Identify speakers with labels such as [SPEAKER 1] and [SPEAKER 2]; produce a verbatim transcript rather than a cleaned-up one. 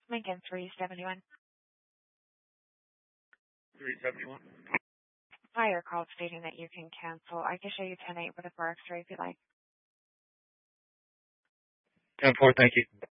[SPEAKER 1] Lincoln three seventy-one.
[SPEAKER 2] three seventy-one.
[SPEAKER 1] Higher call stating that you can cancel. I can show you ten eight with a four X-ray if you like.
[SPEAKER 2] ten four, thank you.